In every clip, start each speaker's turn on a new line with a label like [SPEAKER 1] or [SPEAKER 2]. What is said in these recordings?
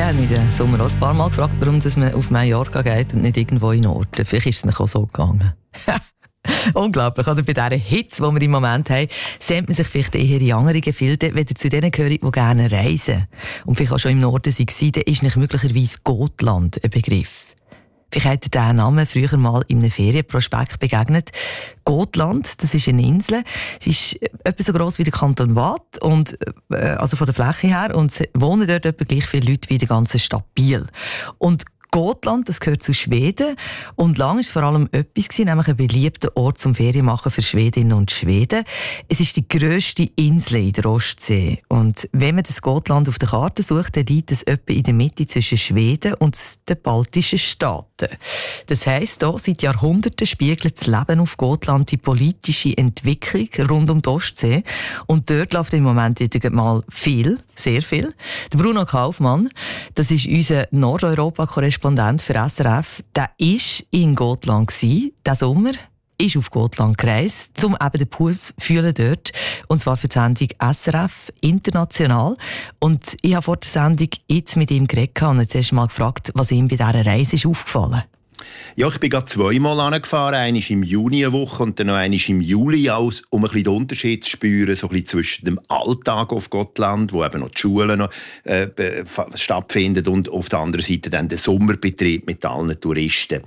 [SPEAKER 1] mich den Sommer auch ein paar Mal gefragt, warum man auf Mallorca geht und nicht irgendwo in Norden. Vielleicht ist es nicht auch so gegangen. Unglaublich, oder? Bei dieser Hitze, die wir im Moment haben, sehnt man sich vielleicht eher in andere Gefilde, wenn ihr zu denen gehört, die gerne reisen. Und vielleicht auch schon im Norden waren, dann ist nicht möglicherweise Gotland ein Begriff. Vielleicht habt ihr diesen Namen früher mal in einem Ferienprospekt begegnet. Gotland, das ist eine Insel. Sie ist etwa so gross wie der Kanton Waadt, und, also von der Fläche her, und es wohnen dort etwa gleich viele Leute wie in der ganzen Stadt Biel. Und Gotland, das gehört zu Schweden, und lange war es vor allem etwas, nämlich ein beliebter Ort zum Ferienmachen für Schwedinnen und Schweden. Es ist die grösste Insel in der Ostsee, und wenn man das Gotland auf der Karte sucht, dann liegt es etwa in der Mitte zwischen Schweden und den baltischen Staaten. Das heisst, hier seit Jahrhunderten spiegelt das Leben auf Gotland die politische Entwicklung rund um die Ostsee, und dort läuft im Moment wieder mal viel, sehr viel. Der Bruno Kaufmann, das ist unser Nordeuropa-Korrespondent für SRF, der war in Gotland diesen Sommer, ist auf Gotland gereist, um eben den Puls zu fühlen dort. Und zwar für die Sendung SRF International. Und ich habe vor der Sendung jetzt mit ihm geredet und jetzt erst mal gefragt, was ihm bei dieser Reise ist aufgefallen.
[SPEAKER 2] Ja, ich bin gerade zweimal angefahren. Einmal im Juni eine Woche und dann noch einmal im Juli, um ein bisschen den Unterschied zu spüren, so ein bisschen zwischen dem Alltag auf Gotland, wo eben noch die Schulen noch, stattfinden, und auf der anderen Seite dann der Sommerbetrieb mit allen Touristen.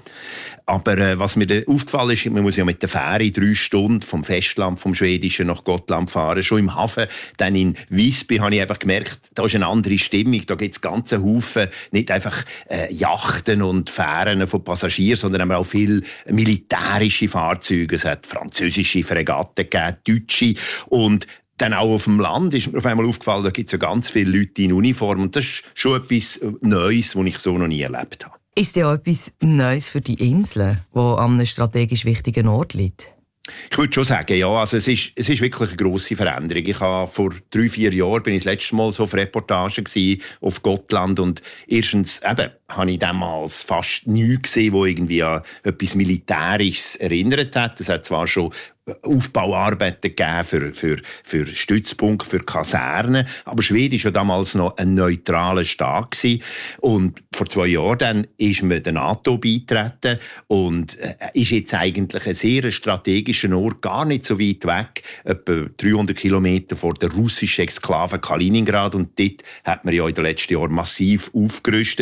[SPEAKER 2] Aber was mir aufgefallen ist, man muss ja mit der Fähre 3 Stunden vom Festland, vom Schwedischen nach Gotland fahren. Schon im Hafen, dann in Visby, habe ich einfach gemerkt, da ist eine andere Stimmung. Da gibt es ganze Haufen, nicht einfach Yachten und Fähren von Passagieren, sondern auch viele militärische Fahrzeuge. Es hat französische Fregatten gegeben, deutsche, und dann auch auf dem Land ist mir auf einmal aufgefallen, da gibt es ja ganz viele Leute in Uniform, und das ist schon etwas Neues, was ich so noch nie erlebt habe.
[SPEAKER 1] Ist ja auch etwas Neues für die Insel, die an einem strategisch wichtigen Ort liegt?
[SPEAKER 2] Ich würde schon sagen, ja. Also es ist wirklich eine grosse Veränderung. Ich habe vor 3-4 Jahren bin ich das letzte Mal so auf Reportagen auf Gotland, und erstens habe ich damals fast nichts gesehen, wo irgendwie an etwas Militärisches erinnert hat. Es hat zwar schon Aufbauarbeiten gegeben für Stützpunkte, für Kasernen, aber Schweden war ja damals noch ein neutraler Staat gewesen. Und vor 2 Jahren dann ist man der NATO beigetreten und ist jetzt eigentlich ein sehr strategischer Ort, gar nicht so weit weg, etwa 300 Kilometer vor der russischen Exklave Kaliningrad, und dort hat man ja in den letzten Jahren massiv aufgerüstet.